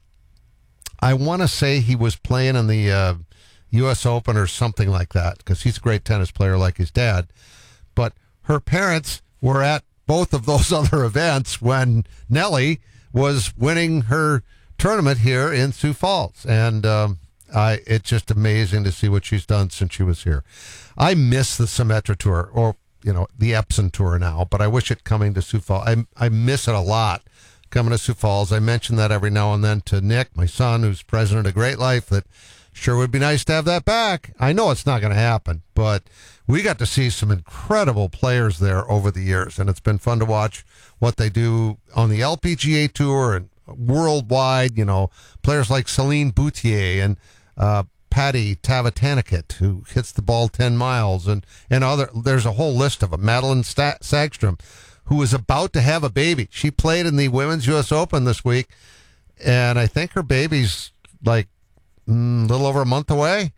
I want to say he was playing in the U.S. Open or something like that, because he's a great tennis player like his dad. But her parents were at both of those other events when Nelly was winning her tournament here in Sioux Falls. And it's just amazing to see what she's done since she was here. I miss the Symetra Tour, or, the Epson Tour now, but I wish it coming to Sioux Falls. I miss it a lot. Coming to Sioux Falls. I mention that every now and then to Nick, my son, who's president of Great Life, that sure would be nice to have that back. I know it's not going to happen, but we got to see some incredible players there over the years, and it's been fun to watch what they do on the LPGA Tour and worldwide. Players like Celine Boutier and Patty Tavatanakit, who hits the ball 10 miles, and other. There's a whole list of them. Madeline Sagstrom, who is about to have a baby. She played in the Women's U.S. Open this week, and I think her baby's like a little over a month away.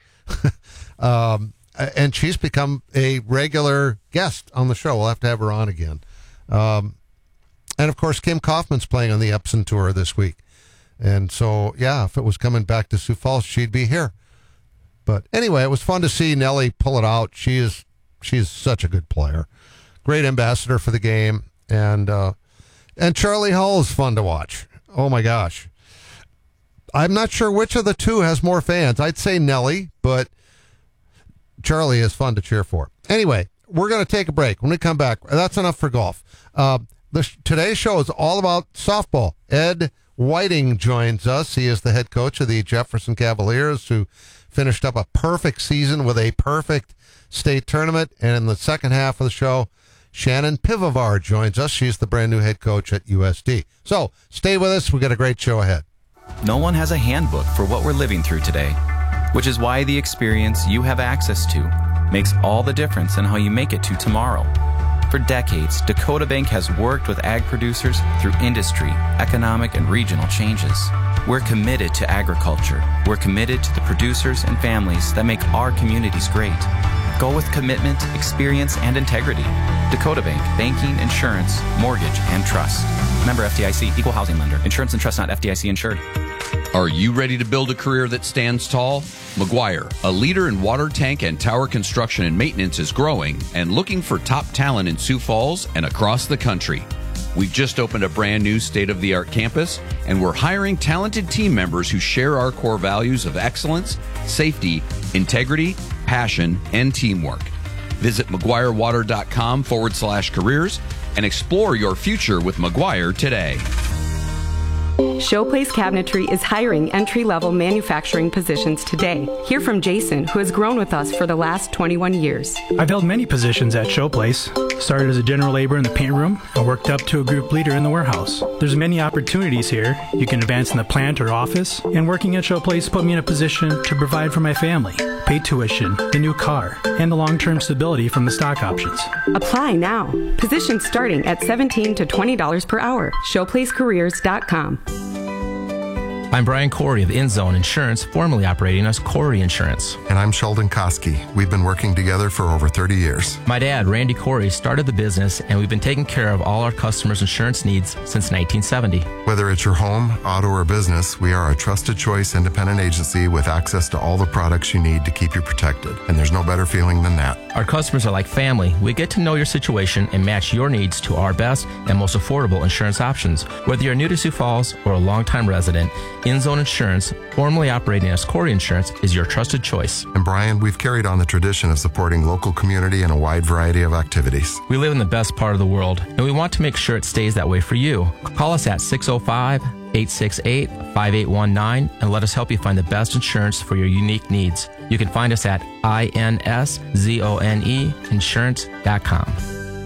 And she's become a regular guest on the show. We'll have to have her on again. And, of course, Kim Kaufman's playing on the Epson Tour this week. And so, yeah, if it was coming back to Sioux Falls, she'd be here. But anyway, it was fun to see Nelly pull it out. She's such a good player. Great ambassador for the game, and Charlie Hull is fun to watch. Oh my gosh, I'm not sure which of the two has more fans. I'd say Nelly, but Charlie is fun to cheer for. Anyway, we're going to take a break. When we come back, that's enough for golf. Today's show is all about softball. Ed Whiting joins us. He is the head coach of the Jefferson Cavaliers, who finished up a perfect season with a perfect state tournament. And in the second half of the show, Shannon Pivovar joins us. She's the brand new head coach at USD. So stay with us. We've got a great show ahead. No one has a handbook for what we're living through today, which is why the experience you have access to makes all the difference in how you make it to tomorrow. For decades, Dakota Bank has worked with ag producers through industry, economic, and regional changes. We're committed to agriculture. We're committed to the producers and families that make our communities great. Go with commitment, experience, and integrity. Dakota Bank, banking, insurance, mortgage, and trust. Member FDIC, equal housing lender. Insurance and trust not FDIC insured. Are you ready to build a career that stands tall? McGuire, a leader in water tank and tower construction and maintenance, is growing and looking for top talent in Sioux Falls and across the country. We've just opened a brand new state-of-the-art campus, and we're hiring talented team members who share our core values of excellence, safety, integrity, passion, and teamwork. Visit McGuireWater.com/careers and explore your future with McGuire today. Showplace Cabinetry is hiring entry-level manufacturing positions today. Hear from Jason, who has grown with us for the last 21 years. I've held many positions at Showplace. Started as a general laborer in the paint room and worked up to a group leader in the warehouse. There's many opportunities here. You can advance in the plant or office, and working at Showplace put me in a position to provide for my family, pay tuition, the new car, and the long-term stability from the stock options. Apply now. Positions starting at $17 to $20 per hour. ShowplaceCareers.com. I'm Brian Corey of InZone Insurance, formerly operating as Corey Insurance. And I'm Sheldon Koski. We've been working together for over 30 years. My dad, Randy Corey, started the business, and we've been taking care of all our customers' insurance needs since 1970. Whether it's your home, auto, or business, we are a trusted choice independent agency with access to all the products you need to keep you protected. And there's no better feeling than that. Our customers are like family. We get to know your situation and match your needs to our best and most affordable insurance options. Whether you're new to Sioux Falls or a longtime resident, InZone Insurance, formerly operating as Corey Insurance, is your trusted choice. And Brian, we've carried on the tradition of supporting local community in a wide variety of activities. We live in the best part of the world, and we want to make sure it stays that way for you. Call us at 605-868-5819 and let us help you find the best insurance for your unique needs. You can find us at inszoneinsurance.com.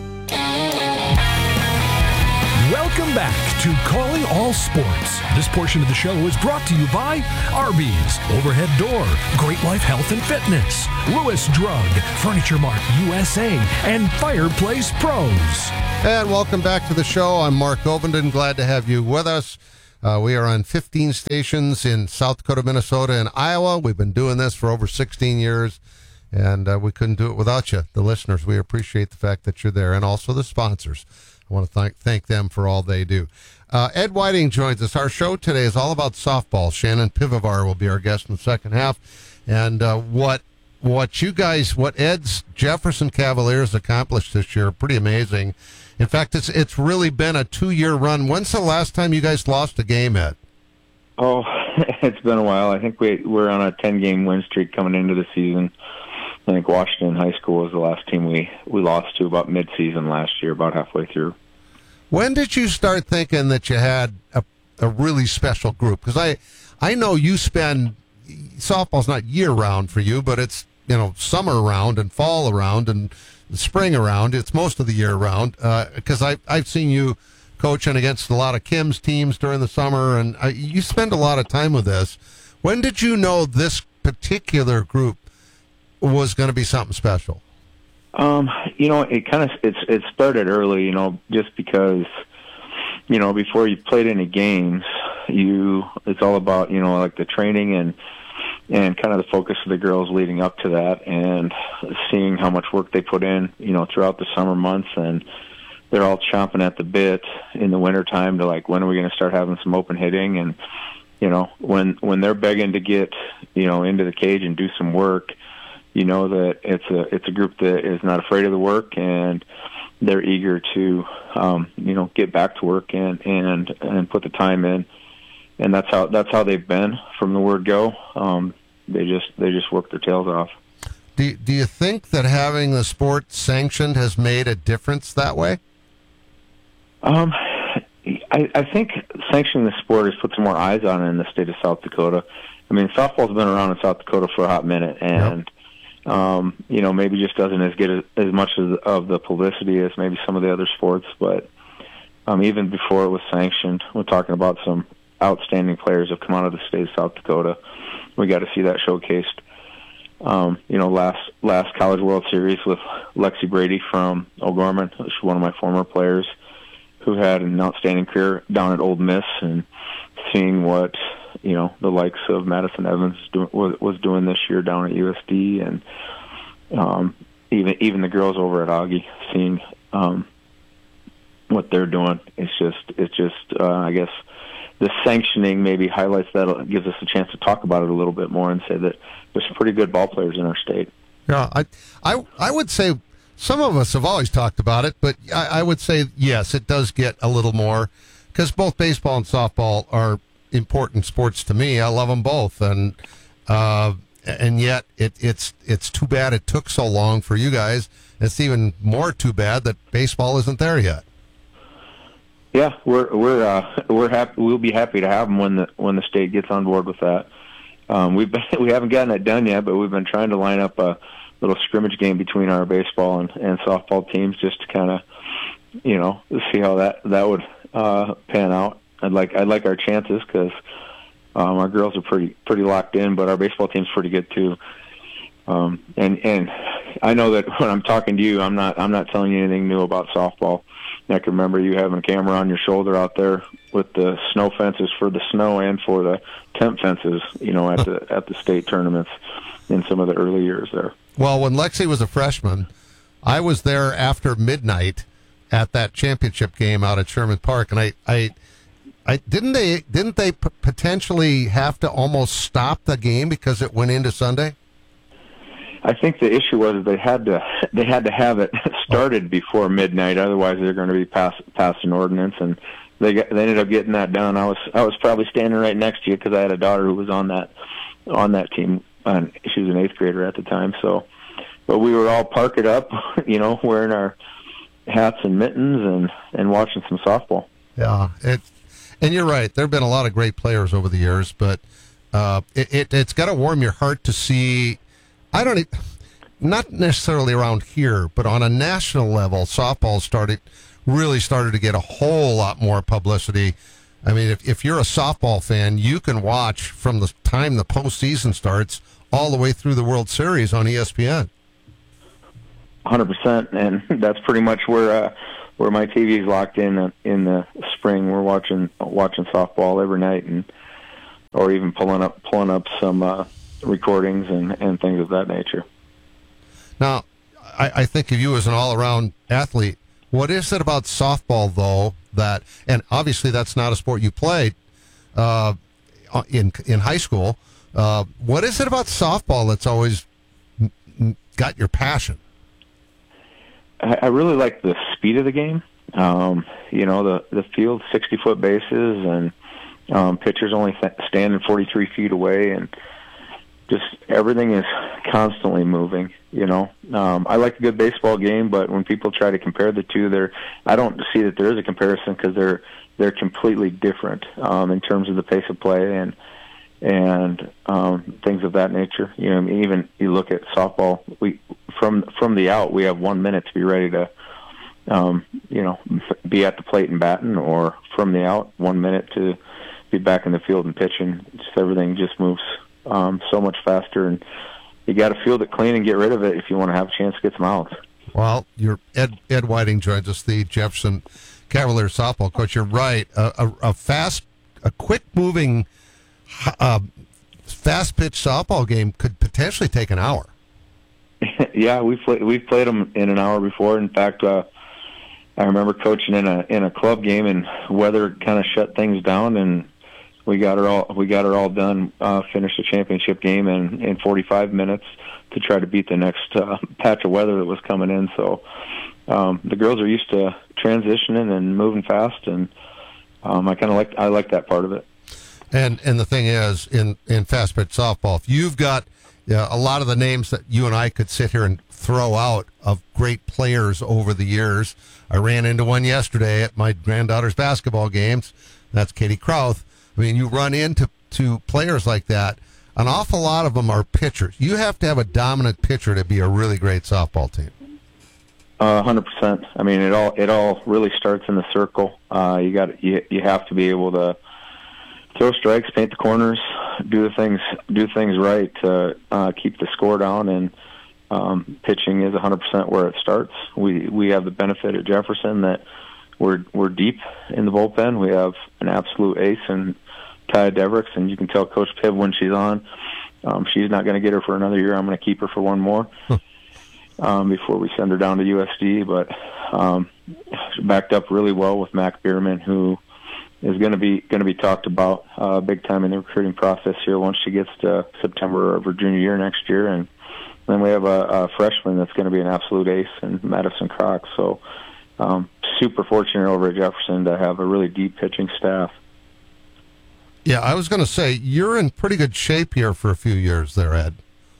Welcome back to Calling All Sports. This portion of the show is brought to you by Arby's, Overhead Door, Great Life Health and Fitness, Lewis Drug, Furniture Mart USA, and Fireplace Pros. And welcome back to the show. I'm Mark Ovenden. Glad to have you with us. We are on 15 stations in South Dakota, Minnesota, and Iowa. We've been doing this for over 16 years, and we couldn't do it without you, the listeners. We appreciate the fact that you're there, and also the sponsors. I want to thank them for all they do. Ed Whiting joins us. Our show today is all about softball. Shannon Pivovar will be our guest in the second half. And what Ed's Jefferson Cavaliers accomplished this year, pretty amazing. In fact, it's really been a 2-year run. When's the last time you guys lost a game, Ed? Oh, it's been a while. I think we're on a 10-game win streak coming into the season. I think Washington High School was the last team we lost to about mid-season last year, about halfway through. When did you start thinking that you had a really special group? Because I know you spend softball's not year-round for you, but it's summer round and fall around and spring around. It's most of the year round because I've seen you coaching against a lot of Kim's teams during the summer, and you spend a lot of time with this. When did you know this particular group was going to be something special? It started early, just because, before you played any games, it's all about, like the training and kind of the focus of the girls leading up to that, and seeing how much work they put in, throughout the summer months, and they're all chomping at the bit in the wintertime to like, when are we going to start having some open hitting? And, when they're begging to get, into the cage and do some work, that it's a group that is not afraid of the work, and they're eager to, get back to work and put the time in. And that's how they've been from the word go. They just work their tails off. Do you think that having the sport sanctioned has made a difference that way? I think sanctioning the sport has put some more eyes on it in the state of South Dakota. I mean, softball's been around in South Dakota for a hot minute, and maybe just doesn't get as much of the publicity as maybe some of the other sports. But even before it was sanctioned, we're talking about some outstanding players have come out of the state of South Dakota. We got to see that showcased. Last College World Series with Lexi Brady from O'Gorman. She's one of my former players who had an outstanding career down at Ole Miss, and seeing what the likes of Madison Evans was doing this year down at USD, and even the girls over at Augie, seeing what they're doing. It's just I guess the sanctioning maybe highlights that, gives us a chance to talk about it a little bit more and say that there's some pretty good ball players in our state. Yeah, I would say some of us have always talked about it, but I would say, yes, it does get a little more, because both baseball and softball are important sports to me. I love them both, and yet it's too bad it took so long for you guys. It's even more too bad that baseball isn't there yet. Yeah, we're happy. We'll be happy to have them when the state gets on board with that. We haven't gotten it done yet, but we've been trying to line up a little scrimmage game between our baseball and softball teams, just to kind of see how that would pan out. I'd like our chances, because our girls are pretty locked in, but our baseball team's pretty good too. And I know that when I'm talking to you, I'm not telling you anything new about softball. I can remember you having a camera on your shoulder out there with the snow fences for the snow and for the temp fences, at the state tournaments in some of the early years there. Well, when Lexi was a freshman, I was there after midnight at that championship game out at Sherman Park, and I didn't they potentially have to almost stop the game because it went into Sunday? I think the issue was they had to have it started before midnight, otherwise they're going to be passed an ordinance, and they ended up getting that done. I was probably standing right next to you because I had a daughter who was on that team, and she was an 8th grader at the time. So, but we were all parked up, wearing our hats and mittens and watching some softball. Yeah, and you're right. There have been a lot of great players over the years, but it's got to warm your heart to see. Not necessarily around here, but on a national level, softball really started to get a whole lot more publicity. I mean, if you're a softball fan, you can watch from the time the postseason starts all the way through the World Series on ESPN. 100%, and that's pretty much where my TV is locked in the spring. We're watching softball every night, or even pulling up some recordings and things of that nature. Now, I think of you as an all-around athlete. What is it about softball, though, and obviously that's not a sport you played in high school. What is it about softball that's always got your passion? I really like the speed of the game. The field, 60-foot bases, and pitchers only standing 43 feet away, and just everything is constantly moving. I like a good baseball game, but when people try to compare the two, I don't see that there is a comparison because they're completely different in terms of the pace of play and things of that nature. Even you look at softball, from the out, we have 1 minute to be ready to, be at the plate and batting, or from the out, 1 minute to be back in the field and pitching. Everything just moves so much faster, and you got to field it clean and get rid of it if you want to have a chance to get some outs. Well, Ed Whiting joins us, the Jefferson Cavaliers softball coach. You're right. A quick-moving, fast-pitch softball game could potentially take an hour. Yeah, we've played them in an hour before. In fact, I remember coaching in a club game, and weather kind of shut things down, and we got her all done. Finished the championship game in 45 minutes to try to beat the next patch of weather that was coming in. So the girls are used to transitioning and moving fast, and I like that part of it. And the thing is, in fast pitch softball, if you've got a lot of the names that you and I could sit here and throw out of great players over the years. I ran into one yesterday at my granddaughter's basketball games. That's Katie Krauth. I mean, you run into players like that. An awful lot of them are pitchers. You have to have a dominant pitcher to be a really great softball team. 100%. I mean, it all really starts in the circle. You have to be able to throw strikes, paint the corners, do things right to keep the score down. And pitching is 100% where it starts. We have the benefit at Jefferson that we're deep in the bullpen. We have an absolute ace in Kaya Devricks, and you can tell Coach Piv when she's on, she's not going to get her for another year. I'm going to keep her for one more before we send her down to USD. But backed up really well with Mac Bierman, who is going to be talked about big time in the recruiting process here once she gets to September of her junior year next year. And then we have a freshman that's going to be an absolute ace in Madison Croc. So super fortunate over at Jefferson to have a really deep pitching staff. Yeah, I was going to say, you're in pretty good shape here for a few years there, Ed.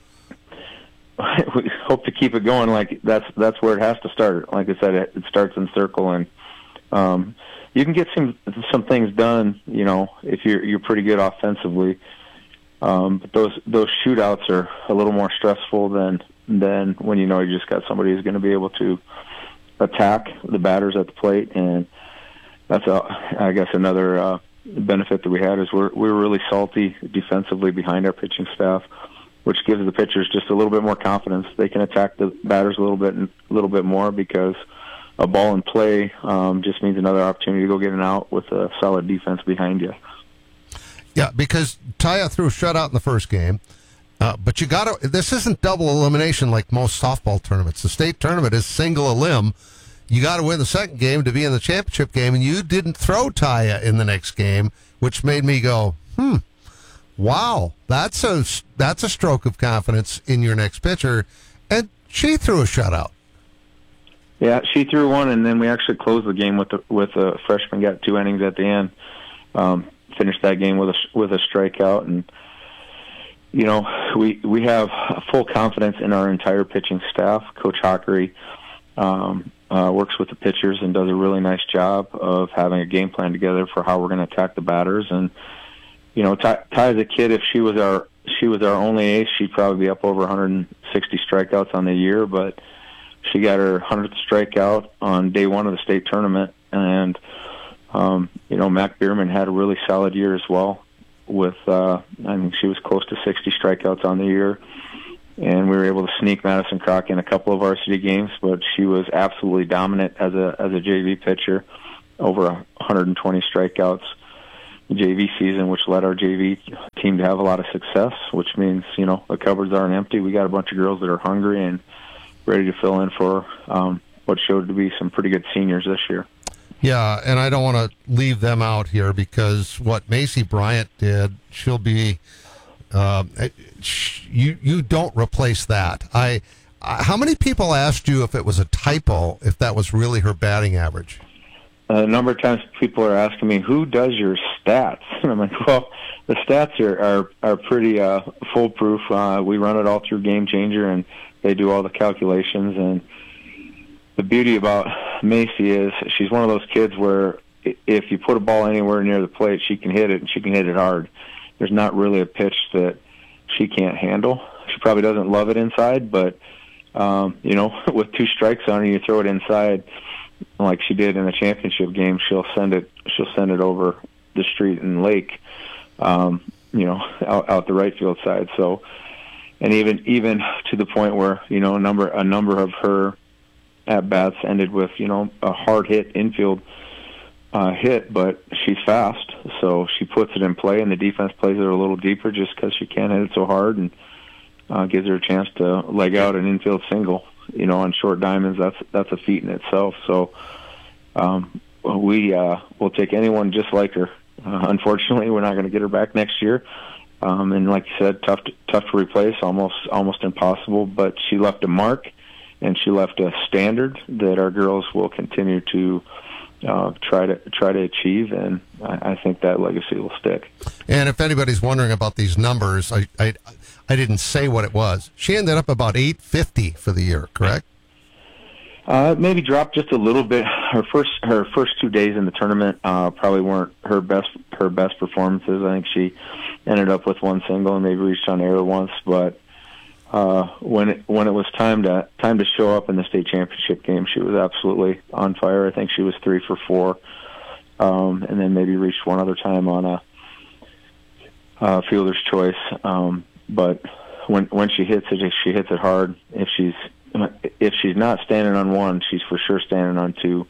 We hope to keep it going. Like that's where it has to start. Like I said, it starts in circle, and you can get some things done, if you're pretty good offensively. But those shootouts are a little more stressful than when you just got somebody who's going to be able to attack the batters at the plate, and that's I guess another benefit that we had is we're really salty defensively behind our pitching staff, which gives the pitchers just a little bit more confidence. They can attack the batters a little bit more because a ball in play just means another opportunity to go get an out with a solid defense behind you. Yeah, because Taya threw a shutout in the first game, but this isn't double elimination like most softball tournaments. The state tournament is single elim. You got to win the second game to be in the championship game, and you didn't throw Taya in the next game, which made me go, wow, that's a stroke of confidence in your next pitcher. And she threw a shutout. Yeah, she threw one, and then we actually closed the game with a freshman, got 2 innings at the end. Finished that game with a strikeout, and we have full confidence in our entire pitching staff. Coach Hockery works with the pitchers and does a really nice job of having a game plan together for how we're going to attack the batters. And Ty as a kid, if she was our only ace, she'd probably be up over 160 strikeouts on the year. But she got her 100th strikeout on day one of the state tournament, and Mac Bierman had a really solid year as well. With she was close to 60 strikeouts on the year, and we were able to sneak Madison Crock in a couple of varsity games. But she was absolutely dominant as a JV pitcher, over 120 strikeouts JV season, which led our JV team to have a lot of success. Which means the cupboards aren't empty. We got a bunch of girls that are hungry and ready to fill in for what showed to be some pretty good seniors this year. Yeah, and I don't want to leave them out here because what Macy Bryant did, she'll be. You don't replace that. How many people asked you if it was a typo, if that was really her batting average? A number of times people are asking me, who does your stats? And I'm like, well, the stats are pretty foolproof. We run it all through Game Changer, and they do all the calculations. And the beauty about Macy is she's one of those kids where if you put a ball anywhere near the plate, she can hit it, and she can hit it hard. There's not really a pitch that she can't handle. She probably doesn't love it inside, but with 2 strikes on her, you throw it inside like she did in the championship game. She'll send it over the street and lake, out the right field side. So, and even to the point where a number of her at bats ended with a hard hit infield hit, but she's fast, so she puts it in play, and the defense plays it a little deeper just because she can't hit it so hard, and gives her a chance to leg out an infield single. On short diamonds, that's a feat in itself. So we'll take anyone just like her. Unfortunately, we're not going to get her back next year, and like you said, tough to replace, almost impossible. But she left a mark, and she left a standard that our girls will continue to try to achieve, and I think that legacy will stick. And if anybody's wondering about these numbers, I didn't say what it was. She ended up about 850 for the year, correct? Maybe dropped just a little bit. Her first 2 days in the tournament probably weren't her best performances. I think she ended up with 1 single and maybe reached on error once, but when it was time to show up in the state championship game, she was absolutely on fire. I think she was 3 for 4, and then maybe reached one other time on a fielder's choice. But when she hits it hard. If she's not standing on 1, she's for sure standing on 2.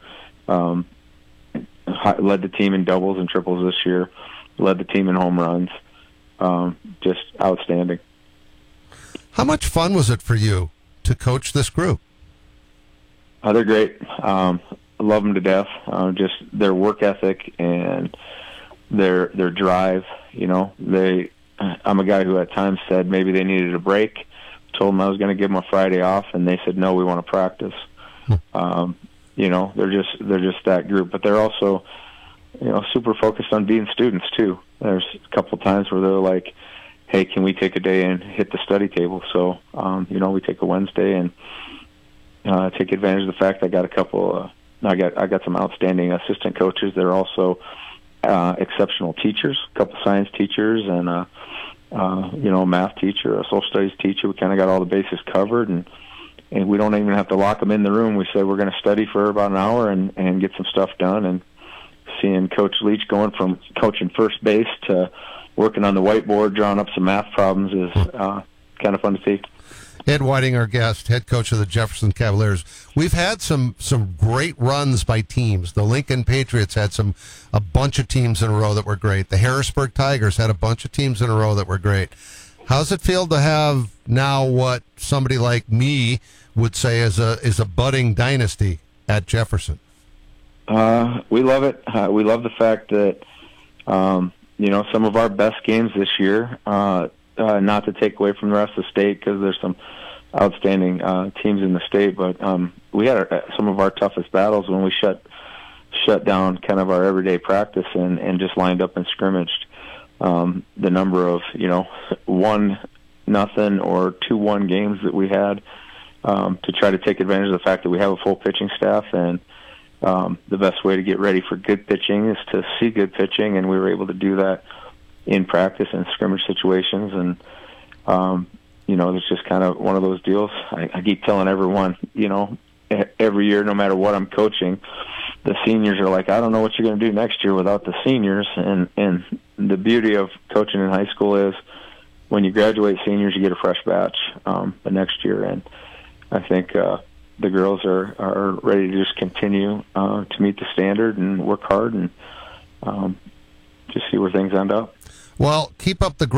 Led the team in doubles and triples this year. Led the team in home runs. Just outstanding. How much fun was it for you to coach this group? They're great. I love them to death. Just their work ethic and their drive. I'm a guy who at times said maybe they needed a break. Told them I was going to give them a Friday off, and they said no, we want to practice. They're just that group, but they're also super focused on being students too. There's a couple of times where they're like, hey, can we take a day and hit the study table? So, we take a Wednesday and take advantage of the fact I got a couple. I got some outstanding assistant coaches. They're also exceptional teachers. A couple science teachers and a math teacher, a social studies teacher. We kind of got all the bases covered, and we don't even have to lock them in the room. We say we're going to study for about an hour and get some stuff done. And seeing Coach Leach going from coaching first base to working on the whiteboard, drawing up some math problems is kind of fun to see. Ed Whiting, our guest, head coach of the Jefferson Cavaliers. We've had some great runs by teams. The Lincoln Patriots had a bunch of teams in a row that were great. The Harrisburg Tigers had a bunch of teams in a row that were great. How's it feel to have now what somebody like me would say is a budding dynasty at Jefferson? We love it. We love the fact that some of our best games this year. Not to take away from the rest of the state, because there's some outstanding teams in the state, but we had some of our toughest battles when we shut down kind of our everyday practice and just lined up and scrimmaged. The number of 1-0 or 2-1 games that we had to try to take advantage of the fact that we have a full pitching staff, and the best way to get ready for good pitching is to see good pitching, and we were able to do that in practice and scrimmage situations. And it's just kind of one of those deals. I keep telling everyone, every year, no matter what I'm coaching, the seniors are like, I don't know what you're going to do next year without the seniors. And the beauty of coaching in high school is when you graduate seniors, you get a fresh batch the next year. And I think the girls are ready to just continue to meet the standard and work hard and just see where things end up. Well, keep up the